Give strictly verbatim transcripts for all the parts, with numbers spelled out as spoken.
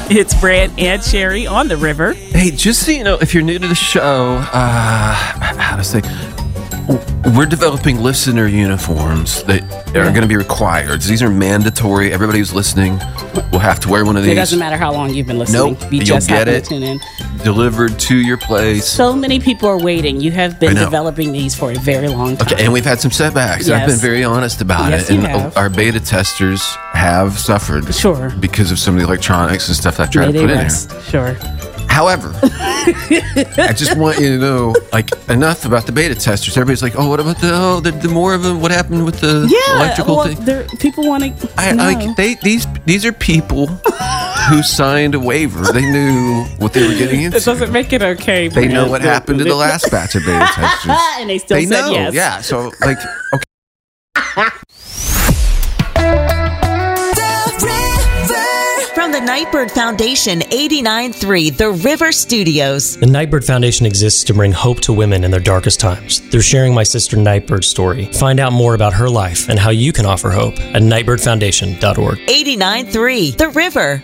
It's Brant and Sherry on the river. Hey, just so you know, if you're new to the show, uh, how to say, we're developing listener uniforms that are going to be required. These are mandatory. Everybody who's listening will have to wear one of these. It doesn't matter how long you've been listening. Nope, you you'll just get happen it to tune in. Delivered to your place. So many people are waiting. You have been developing these for a very long time. Okay, and we've had some setbacks. Yes. I've been very honest about yes, it. You And have. our beta testers have suffered. Sure. Because of some of the electronics and stuff I've tried May to put they in rest. here. Sure. However, I just want you to know, like, enough about the beta testers. Everybody's like, oh, what about the, oh, the, the more of them, what happened with the yeah, electrical well, thing? People want to I like they these these are people who signed a waiver. They knew what they were getting into. It doesn't make it okay. They Brent. know what happened to the last batch of beta testers. And they still they said know, yes. yeah. So, like, okay. From the Nightbird Foundation, eighty-nine point three The River Studios. The Nightbird Foundation exists to bring hope to women in their darkest times. They're sharing my sister Nightbird's story. Find out more about her life and how you can offer hope at nightbird foundation dot org. eighty-nine point three The River.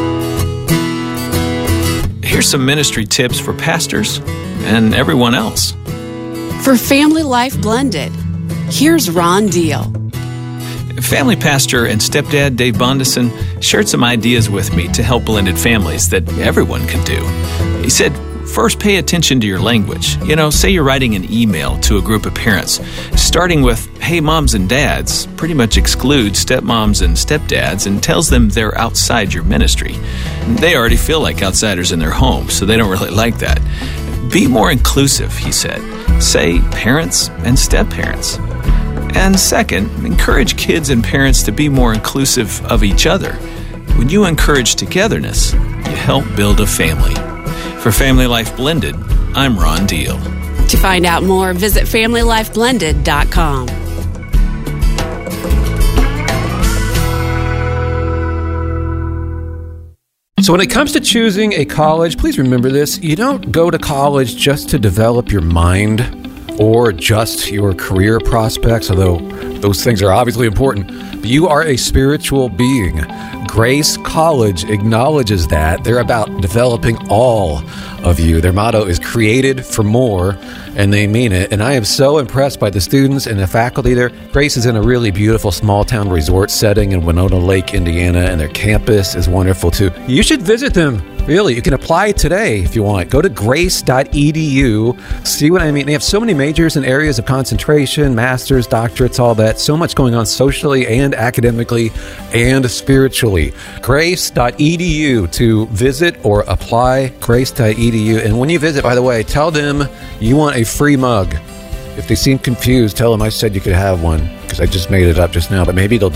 Here's some ministry tips for pastors and everyone else. For Family Life Blended, here's Ron Deal. Family pastor and stepdad Dave Bondison shared some ideas with me to help blended families that everyone can do. He said, first, pay attention to your language. You know, say you're writing an email to a group of parents. Starting with, hey, moms and dads, pretty much excludes stepmoms and stepdads and tells them they're outside your ministry. They already feel like outsiders in their home, so they don't really like that. Be more inclusive, he said. Say parents and step-parents. And second, encourage kids and parents to be more inclusive of each other. When you encourage togetherness, you help build a family. For Family Life Blended, I'm Ron Deal. To find out more, visit family life blended dot com. So when it comes to choosing a college, please remember this. You don't go to college just to develop your mind or just your career prospects, although those things are obviously important. But you are a spiritual being. Grace College acknowledges that. They're about developing all of you. Their motto is created for more, and they mean it. And I am so impressed by the students and the faculty there. Grace is in a really beautiful small town resort setting in Winona Lake, Indiana, and their campus is wonderful too. You should visit them. Really, you can apply today if you want. Go to grace dot e d u. See what I mean? They have so many majors and areas of concentration, masters, doctorates, all that. So much going on socially and academically and spiritually. grace dot e d u to visit or apply. grace dot e d u. And when you visit, by the way, tell them you want a free mug. If they seem confused, tell them I said you could have one because I just made it up just now. But maybe they'll